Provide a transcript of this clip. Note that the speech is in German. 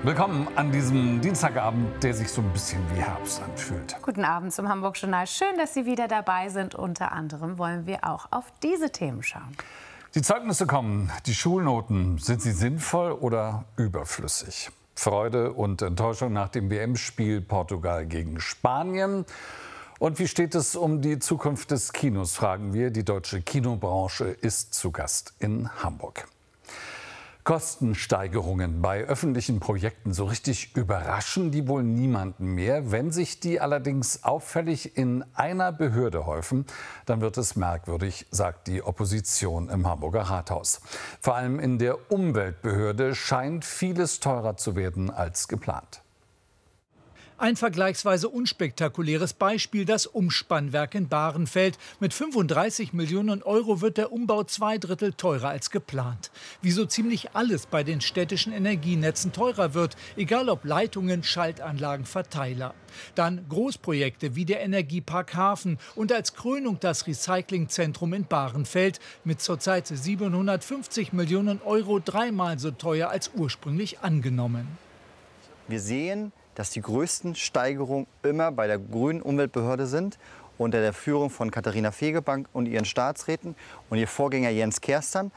Willkommen an diesem Dienstagabend, der sich so ein bisschen wie Herbst anfühlt. Guten Abend zum Hamburg-Journal. Schön, dass Sie wieder dabei sind. Unter anderem wollen wir auch auf diese Themen schauen. Die Zeugnisse kommen, die Schulnoten. Sind sie sinnvoll oder überflüssig? Freude und Enttäuschung nach dem WM-Spiel Portugal gegen Spanien. Und wie steht es um die Zukunft des Kinos, fragen wir. Die deutsche Kinobranche ist zu Gast in Hamburg. Kostensteigerungen bei öffentlichen Projekten, so richtig überraschen die wohl niemanden mehr. Wenn sich die allerdings auffällig in einer Behörde häufen, dann wird es merkwürdig, sagt die Opposition im Hamburger Rathaus. Vor allem in der Umweltbehörde scheint vieles teurer zu werden als geplant. Ein vergleichsweise unspektakuläres Beispiel, das Umspannwerk in Bahrenfeld. Mit 35 Millionen Euro wird der Umbau 2/3 teurer als geplant. Wie so ziemlich alles bei den städtischen Energienetzen teurer wird, egal ob Leitungen, Schaltanlagen, Verteiler. Dann Großprojekte wie der Energiepark Hafen und als Krönung das Recyclingzentrum in Bahrenfeld mit zurzeit 750 Millionen Euro, dreimal so teuer als ursprünglich angenommen. Wir sehen, dass die größten Steigerungen immer bei der grünen Umweltbehörde sind, unter der Führung von Katharina Fegebank und ihren Staatsräten und ihr Vorgänger Jens Kerstern.